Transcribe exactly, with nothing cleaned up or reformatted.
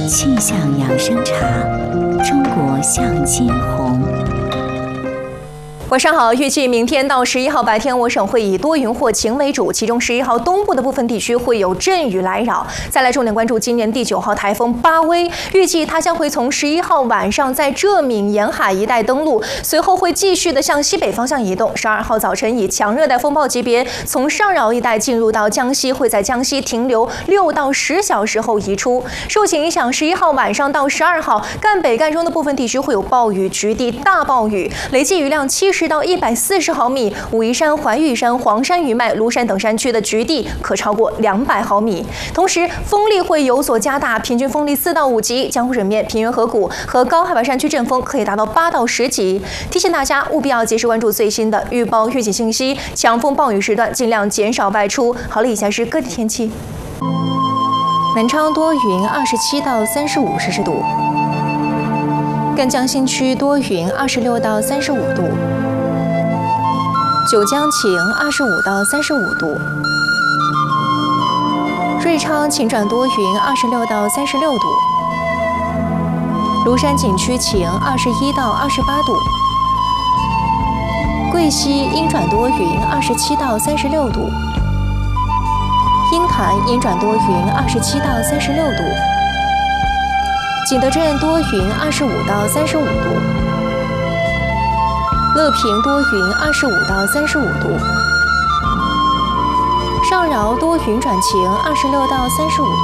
气象养生茶，中国向金红。 晚上好，预计明天到十一号白天，我省会以多云或晴为主，其中十一号东部的部分地区会有阵雨来扰。再来重点关注今年第九号台风巴威，预计它将会从十一号晚上在浙闽沿海一带登陆，随后会继续的向西北方向移动。十二号早晨以强热带风暴级别从上饶一带进入到江西，会在江西停留六到十小时后移出。受其影响，十一号晚上到十二号赣北赣中的部分地区会有暴雨、局地大暴雨，累计雨量七十到一百四十毫米，武夷山、怀玉山、黄山余脉、庐山等山区的局地可超过两百毫米。同时，风力会有所加大，平均风力四到五级，江湖水面、平原河谷和高海拔山区阵风可以达到八到十级。提醒大家务必要及时关注最新的预报预警信息，强风暴雨时段尽量减少外出。好了，以下是各地天气。南昌多云，二十七到三十五摄氏度；赣江新区多云，二十六到三十五度；九江晴，二十五到三十五度；瑞昌晴转多云，二十六到三十六度；庐山景区晴，二十一到二十八度；贵溪阴转多云，二十七到三十六度；鹰潭阴转多云，二十七到三十六度；景德镇多云，二十五到三十五度；乐平多云，二十五到三十五度；上饶多云转晴，二十六到三十五度。